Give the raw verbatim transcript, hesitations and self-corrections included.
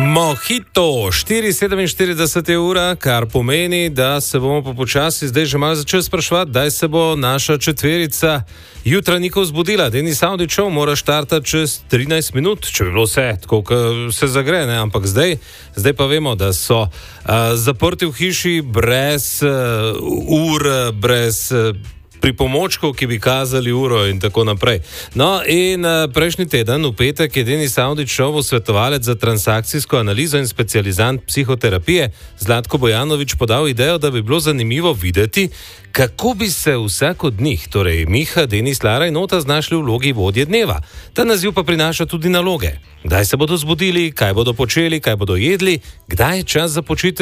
Mojito, štiri sedeminštirideset ura, kar pomeni, da se bomo pa počasi zdaj že malo začeli spraševati, kdaj se bo naša četverica jutranjikov zbudila. Denis Avdićev mora štartati čez trinajst minut, če bi bilo vse tako, kot se zagre, ne? Ampak zdaj, zdaj pa vemo, da so uh, zaprti v hiši brez uh, ur, brez uh, pripomočkov, ki bi kazali uro in tako naprej. No in prejšnji teden, v petek, je Denis Avdićev, svetovalec za transakcijsko analizo in specializant psihoterapije, Zlatko Bojanović, podal idejo, da bi bilo zanimivo videti, kako bi se vsak od njih, torej Miha, Denis, Lara in Ota, znašli v vlogi vodje dneva. Ta naziv pa prinaša tudi naloge. Kdaj se bodo zbudili, kaj bodo počeli, kaj bodo jedli, kdaj je čas za počitek